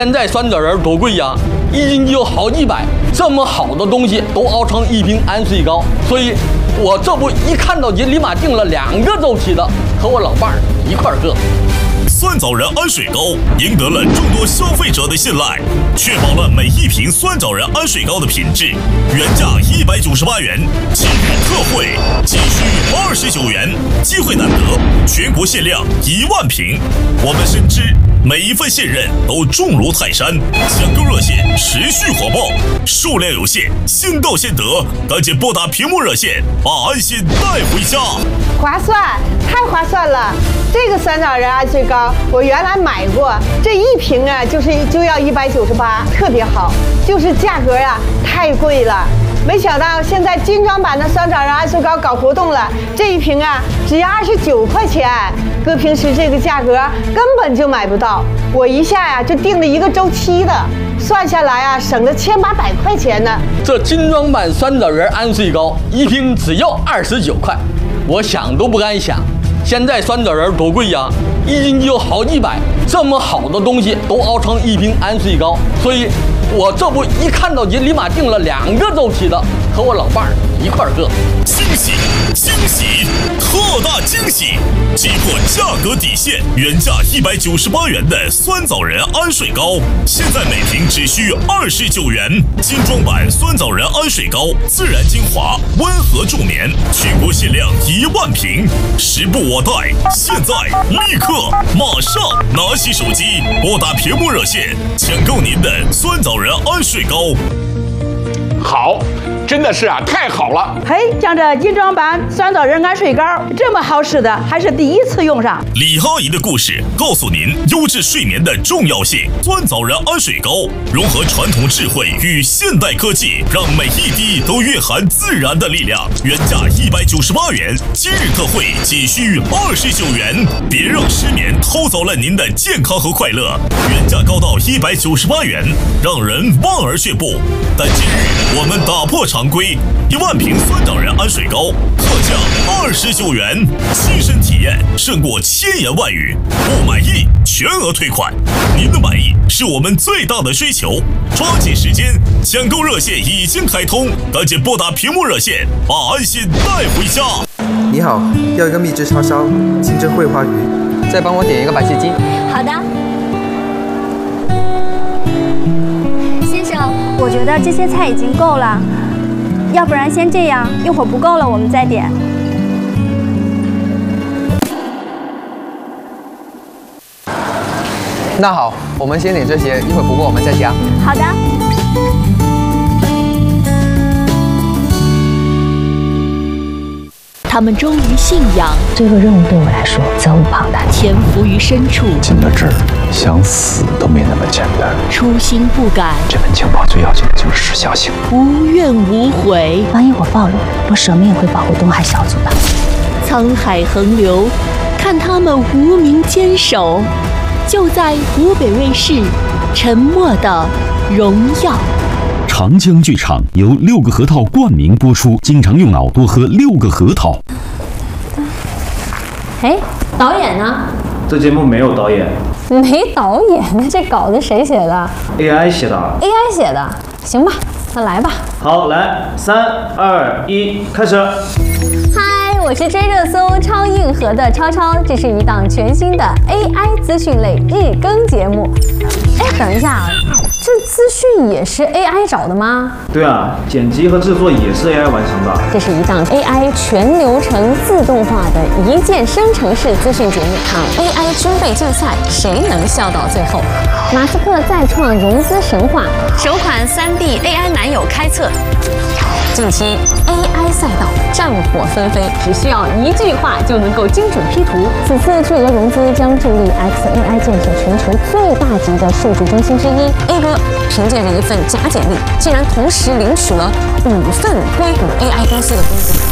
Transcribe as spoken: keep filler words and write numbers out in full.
现在酸枣仁多贵呀，一斤就好几百，这么好的东西都熬成一瓶安睡膏，所以我这不一看到就立马订了两个周期的，和我老伴儿一块儿喝。 酸枣仁安水膏赢得了众多消费者的信赖，确保了每一瓶酸枣仁安水膏的品质。原价一百九十八元，今日特惠仅需二十九元，机会难得，全国限量一万瓶。我们深知每一份信任都重如泰山，抢购热线持续火爆，数量有限，先到先得，赶紧拨打屏幕热线，把安心带回家。 划算，太划算了！这个酸枣仁安睡膏我原来买过，这一瓶啊就是就要一百九十八，特别好，就是价格啊太贵了。没想到现在精装版的酸枣仁安睡膏搞活动了，这一瓶啊只要二十九块钱，搁平时这个价格根本就买不到。我一下呀、啊、就订了一个周期的，算下来啊省了千八百块钱呢。 这精装版酸枣仁安睡膏一瓶只要二十九块，我想都不敢想。现在酸枣仁多贵呀，一斤就好几百，这么好的东西都熬成一瓶安睡膏，所以我这不一看到就立马订了两个周期的，和我老伴儿一块儿喝。 惊喜惊喜，特大惊喜！击破价格底线，原价一百九十八元的酸枣仁安睡膏，现在每瓶只需二十九元。精装版酸枣仁安睡膏，自然精华，温和助眠，全国限量一万瓶，时不我待，现在立刻马上拿起手机，拨打屏幕热线，抢购您的酸枣仁安睡膏。 好，真的是啊，太好了！ 嘿，像这精装版酸枣仁安睡膏这么好使的，还是第一次用上。 李阿姨的故事告诉您优质睡眠的重要性。酸枣仁安睡膏融合传统智慧与现代科技，让每一滴都蕴含自然的力量。原价一百九十八元，今日特惠仅需二十九元。别让失眠偷走了您的健康和快乐。原价高到一百九十八元，让人望而却步。但今日我们打破常规，一万瓶酸枣仁安睡膏特价二十九元，亲身体验胜过千言万语。不满意全额退款，您的满意是我们最大的追求。抓紧时间，抢购热线已经开通，赶紧拨打屏幕热线，把安心带回家。 你好，要一个秘制叉烧，清蒸桂花鱼，再帮我点一个白切鸡。 好的。先生，我觉得这些菜已经够了，要不然先这样，一会儿不够了我们再点。 那好，我们先点这些，一会儿不够我们再加。 好的。 他们忠于信仰， 这个任务对我来说责无旁贷， 潜伏于深处， 进了这儿，想死都没那么简单。 初心不改， 这份情报最要紧的就是时效性， 无怨无悔。 万一我暴露，我舍命也会保护东海小组的。 沧海横流，看他们无名坚守，就在湖北卫视《沉默的荣耀》。 长江剧场由六个核桃冠名播出，经常用脑多喝六个核桃。 哎，导演呢？ 这节目没有导演。 没导演？那这稿子谁写的 ？A I 写的。 A I 写的，行吧，那来吧。 好，来，三二一，开始。 嗨，我是追热搜超硬核的超超，这是一档全新的 A I 资讯类日更节目。哎，等一下啊，这资讯也是 A I 找的吗？ 对啊，剪辑和制作也是 A I 完成的。 这是一档 A I 全流程自动化的一键生成式资讯节目，看 A I 军备竞赛，谁能笑到最后？马斯克再创融资神话，首款 三 D A I 男友开测。近期 A I 赛道战火纷飞，只需要一句话就能够精准 P 图。此次巨额融资将助力 X A I 建设全球最大级的数据中心之一。A 哥凭借着一份假简历，竟然同时领取了五份硅谷 A I 公司的工资。